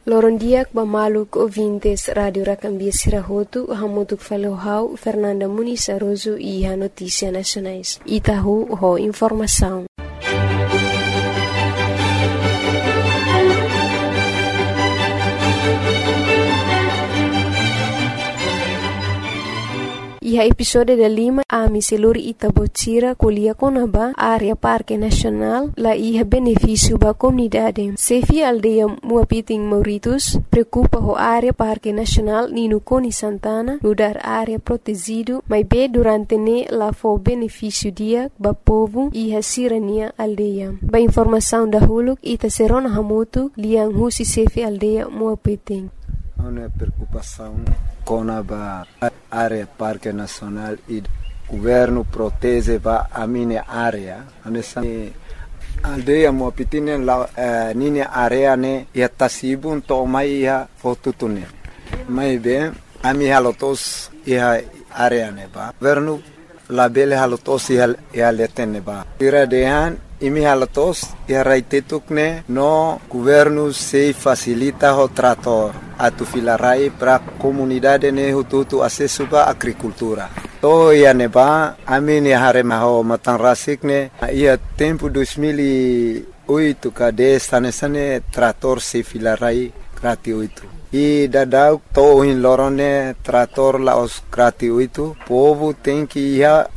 Lorondiak Bamaluk ouvintes Radio Racambia Sirahotu, Hamutuk Falohau, Fernanda Muniz Aroso e a Notícia Nacionais. Itahu, ho informação. E a episódio da Lima, a Miseluri Itabotira, Colia Conaba, área Parque Nacional, lá ia benefício para a comunidade. Sefi aldeia Muapiting Mauritus, preocupa a área Parque Nacional Nino Coni Santana, lugar área protegido, mas bem durante ne lá foi benefício dia para povo e a sirania aldeia. Ba informação da Huluk, Itaserona Hamutu, Liang Husi Sefi aldeia Muapiting. Uma preocupação com a área Parque Nacional e o governo protege a minha área. A aldeia Muapiting la minha área ne ia tasibun to mai ia fotutune. Mai bem a minha halotos ia área ne ba. Governo la bele halotos ia letene ba. Tira dehan imi halatos ia raitetukne no governo se facilita o trator atu filarai para comunidade ne hututu acesso ba agricultura. To ia neba amini harema ho matan rasikne ia tempo 2008 kade sane trator se filarai gratuito. E dadau to in lorone trator la os gratuito. Povo tem que ia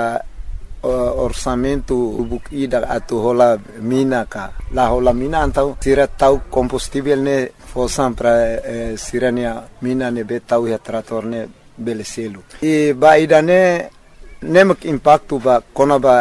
orçamento ida atu hola mina ka la hola mina antau sira tau combustível ne fosam para sirania mina ne betau ya trator ne beleselu e ba ida ne nemak impacto ba kona ba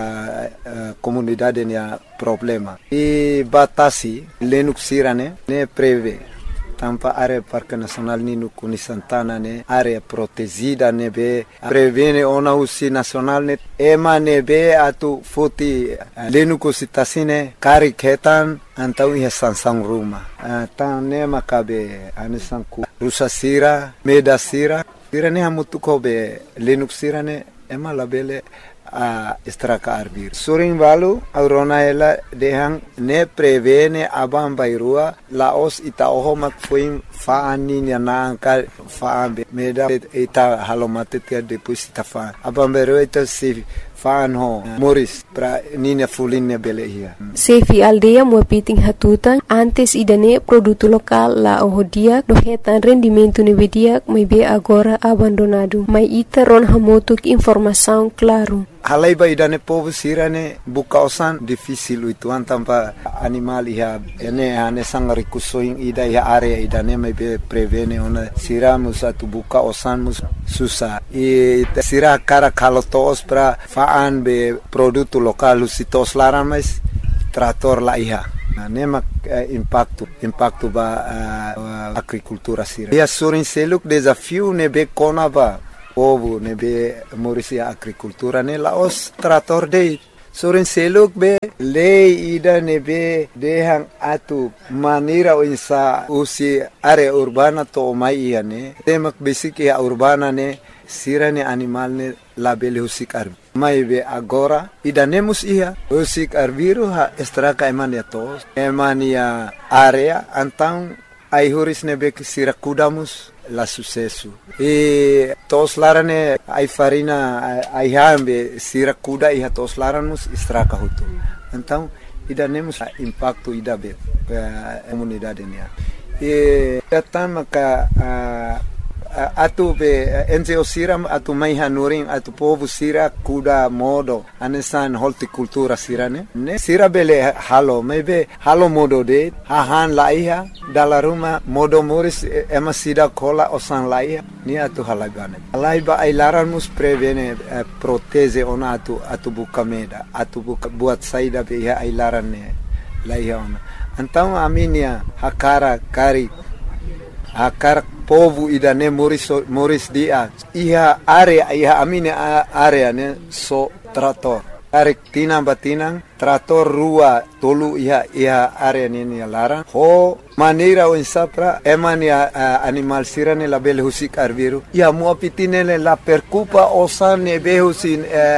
comunidade ne problema e batasi lenuk sirane ne preve tampa área Parque Nacional Nino Coni Santana ne área protegida ne be prevene ona usi nacional ne ema ne be atu foti lenu kositasine kari ketan antau ia sansang ruma tan ne makabe anisanku rusa sira meda sira ne hamutu kobe lenu sira ne ema labele a estraka arbir suring balu aurona ela dehang ne prevene abam bairua laos ita ohomak fuim faani na ka faambe meda ita halomate tia depois ita fa abam bairua ita se faan ho moris pra nina fulinne belehia Sefi aldeia Muapiting Hatutan antes idane produto local la ohodia dohetan rendimento nevedia mai be agora abandonado mai ita ron hamotuk informação claro. Halai ba idane povo sirane bukausan difícil itu antampa animal iha ene ane sangari kusoing ida iha area idane mai be prevene ona siramus atu bukausan mus susah e sira cara kalotos pra faan be produto local usitos laran mais trator la iha nemak impacto ba agricultura sira ia surin seluk desafio ne be kona ba povo ne be morisia agricultura ne laos trator de soren seluk be lei ida ne be dehang atu manira insa usi area urbana to mai ne temak basic ya urbana ne sirane animal ne label husik arbi mai be agora ida nemus ia husik arbiru ha estraka emania tos emania area antang ai huris ne be sira kudamus la sucesso e tos larane ai farina ai hambe sira kuda e tos laramus estraka hutu então ida nemus impacto ida be comunidade nia e tatama ka atu be NGO siram atu mai hanuring atu povo sira kuda modo anesan horticultura sirane ne sira bele halo maybe halo modo de hahan laiha dala ruma modo moris ema sida kola osan laiha ni atu halagane laiba ailaran mus prevene proteze ona atu bukameda atu buat saida be ailaran ne laiha ona então aminia hakara kari akar povo idane moris dia iha area iha amine area ne so trator tarik tinang batinang trator rua tolu ia area nini larang ho maneira o insapra emani animal sirane la bele husik arviru ia mua pitinele la percupa osane behusin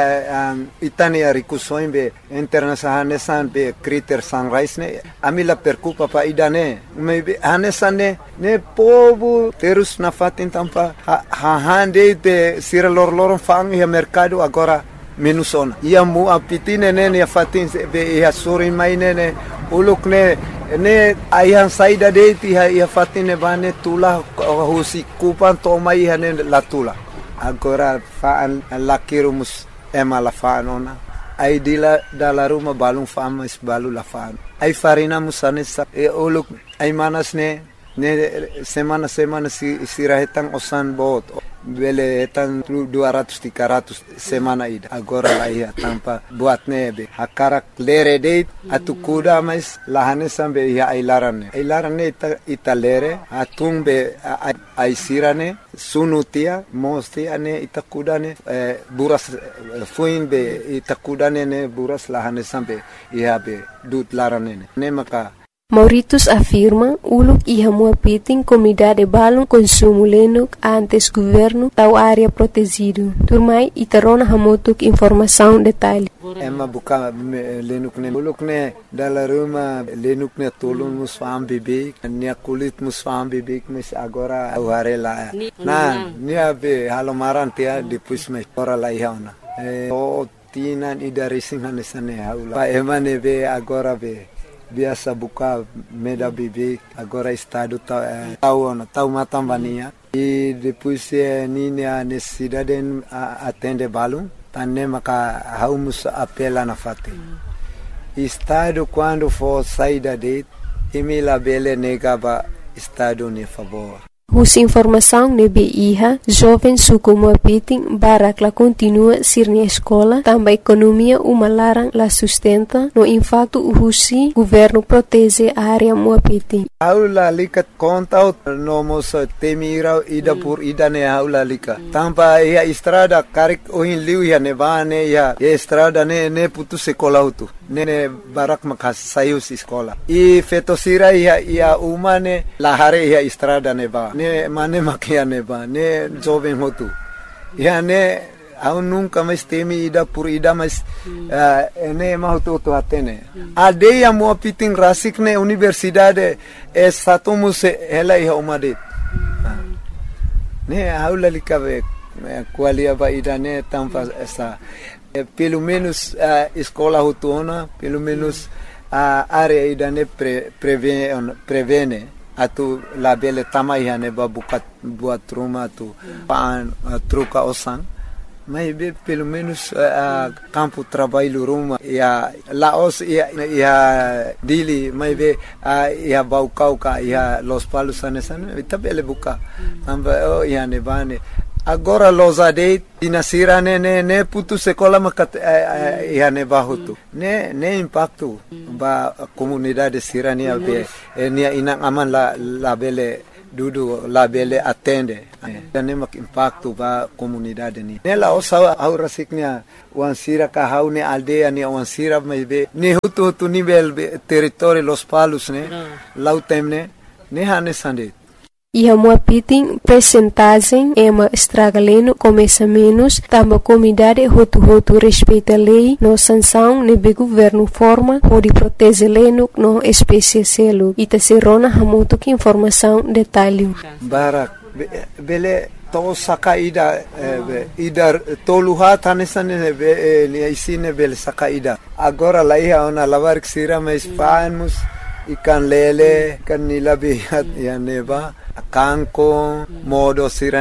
itani arikusoin be internasahane san be kriter sunrise ne ami la percupa pa idane me hanesane ne povo terus na fatin tampa hande be sira lor fang ia mercado agora menusona ia mu apitine nene ya fatin be ia suri mai nene uluk ne ayan saida de ti ia fatine bane tula husi kupan to mai hane la tula agora faan lakirumus ema la faanona ai dila dala ruma balung fama is balu la faan ai farina musane sa uluk ai manas ne semana sirahetang osan bot bele etan 200-300 semana ida agora la ia tampa buat nebe hakarak lere date atu kuda mais lahane sambe ia ailarane ita lere atumbe ai sirane sunutia mostia ne ita kudane buras fuimbe ita kudane ne buras lahane sambe ia be dut larane ne maka Mauritius afirma uluk iha muapiting comunidade balon consumo lenuk antes governo tau área protegido. Turmai itarona hamotuk informação detalhe. Emma buka lenuk ne uluk ne dala ruma lenuk ne tolun musfam bibik nia kulit musfam bibik mes agora warela. Na nia be halomaran tia depois me ora la ihauna. O tinan idari singhanesane haula. Pa emane be agora be biasa buka meda bibik agora estado tau matambania e depois nini a necessidade atende balum tanne maka haumus apela na fate estado quando for saída de emila bele negaba estado ne favor. Us informação nebe iha, jovem suku muapiting barak la continua sirni escola, também economia umalarang la sustenta, no impacto uhusi, governo protege a área muapiting. Aula likat kontaut nomos temira ida pur ida ne aula lika. Tampa ia estrada karik ohin liu ia nevane ia estrada ne putu sekolah utu. Ne barak makas sayus sekolah. I fetosira ia umane lahare ia estrada neba. Ne mane makia neba ne jovem hotu ya ne au nunca mais temi ida por ida mas ne mahutu to atene ade ya mo piting rasik ne universidade estatumus ela ia umade ne aula likabe qualia ba ida ne tampa essa pelo menos escola hotuna pelo menos área ida ne prevene atu la bele tamai hane babukat buat rumah tu paan truca osan mas pelo menos campo trabalho rumah ya laos ya dili mas ya baukau ka ya los palos anesan tabele buka amba ya nebane agora los ade dinasira ne putu sekolah makat ya ne bahutu ne impacto ba comunidade sirania be nia inang aman la bele dudu la bele atende ne mak impacto ba comunidade ni ne la osa aura siknia wan sira ka haune aldea ni wan sira be ne hutu nivel territorio los palos ne lautemne ne hane sande. Iha muapiting percentagem ema estragaleno começa menos, tamba comunidade hotu respeita lei, no sanção nebe governo forma, pode proteger leno no espécie selo. Ita serona hamuto que informação detalhe. Barak, bele to sakaida ida toluha tanesane be isine bele sakaida. Agora lá ia ona lavar que sira mais panos ikan lele kan nilabihat ya neba kanko modo sira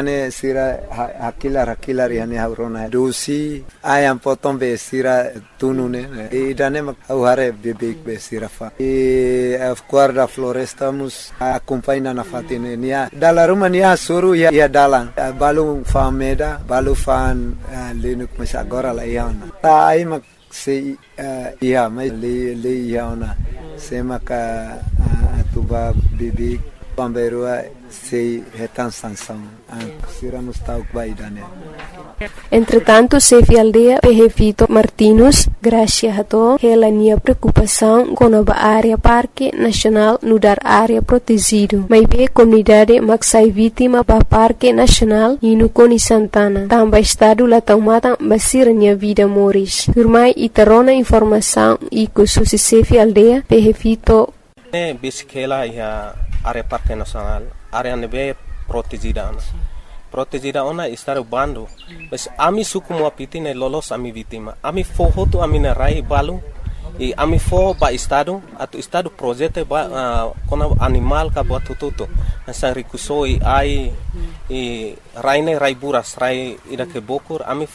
hakilar yani haurona dosi ayam potong be sira tunune idane mak hare bebek be sira fa guarda floresta mus acompanha na fatine nia dala rumah nia suru ya dalang balu fameda balu fan lenuk mas agora la iana ta ai mak se ia mai le iana se maka tuba bebek pamberua sei retan sansão sira mustauk baidane Entretanto, Sefi Aldea Vito Martinus, grazie a to, hela nia preocupação com a área Parque Nacional no dar área protegido. Mas be comunidade maxai vítima ba Parque Nacional e no Coni Santana. Tamba estado la taumata basir nia vida moris. Turmai itarona informação e kususi Sefi Aldea Vito. Bisikela ia área Parque Nacional, área nebe protegida. Protegida ona estar bando, mas ami suku mo apiti ne lolos ami vítima. Ami foho tu ami na rai balu, e ami fo ba estado, atu estado projeto ba kona animal ka buat tututo. Nasa rikusoi ai e raine rai buras rai ida ke bokur ami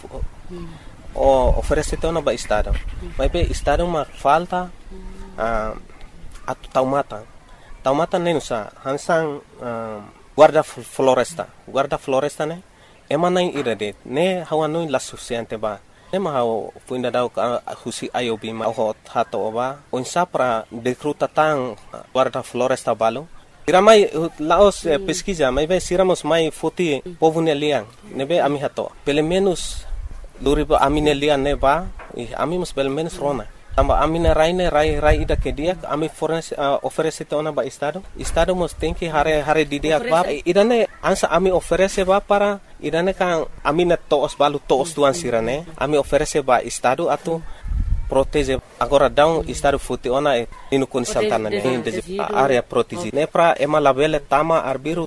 o oferece te ona ba estado. Mas be estado ma falta atu taumata nenusa hansang guarda floresta ne emana irade ne hawano la suficiente ba ne ma haw puinda daw husi ayobi ma ho hato ba onsa para decruta tang guarda floresta balo iramai laos pesquisa mai vai siramos mai foti povo nelian nebe ami hato pelo menos luribo amine lian ne ba ami mus pelo menos rona tamba amina rai ida ke dia ami oferece te ona ba estado mos tem que hare di dia ba idane ansa ami oferece ba para idane kan amina toos balu toos tuan sirane ami oferece ba estado atu protege agora down estado futi ona inu Coni Santana ne area protege ne pra ema labele tama arbiru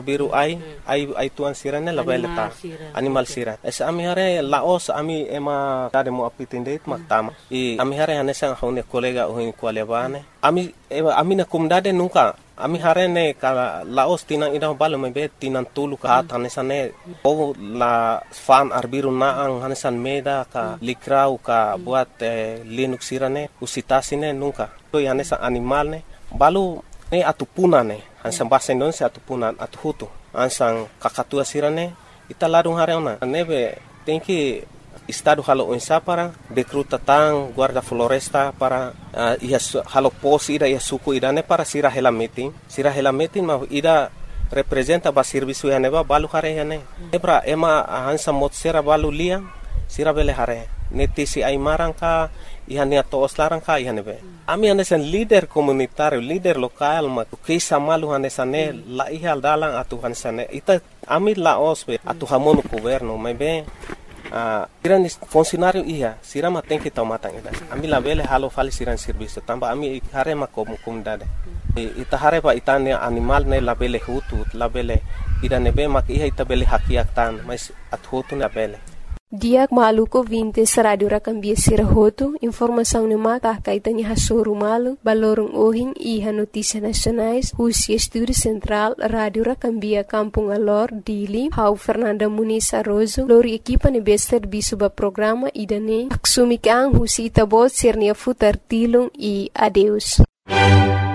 ai tuan sirane labele ta animal sira es ami hare laos ami ema tade mo apitinde mak tama e ami hare hanesa hone kolega ohin kwalebane ami na kumdade nunca ami hare ne kala laos tinang ida balo mebe tinang tulu ka hanesa ne o la fan arbiru na ang hanesan meda ka likrau ka buat linux sirane usitasine nunca to hanesa animal ne balu ne atupuna ne hansan bahasa Indonesia atupunan atuhutu ansang kakatua sirane ita ladung hare ona nebe tenki estado halo onsa para decruta tang guarda floresta para halo posi ida suku idane para sira hela meeting ma ida representa ba serviço ya neba balu hare ya ne ebra ema hansa mot sera balu lia sira bele hare netisi ai marangka ihania toos larangka ihanebe ami hanesan leader komunitario leader lokal ma kisa malu hanesane la ihal dalang atu hanesane ita ami la ospe atu hamonu governo mebe siran funcionário ia sirama tem que tomar tangida ami la bele halo fali siran serviço tamba ami hare ma comunidade ita hare ba itane animal ne la bele hutu la bele ida nebe mak ia ita bele hakiak tan mas at hutu na bele Diak maluko 20 Radio Rakambia Sirahoto, informação ne maka kaitanya hasuru malu, balorong ohin iha notícia nacionais, Husi Estúdio Central, Radio Rakambia Kampung Alor, Dili, Hau Fernanda Muniz Arrozo, lori equipa ne bester bisuba programa idane, aksumikang Husi Itabot Sirnia Futar Tilung e adeus.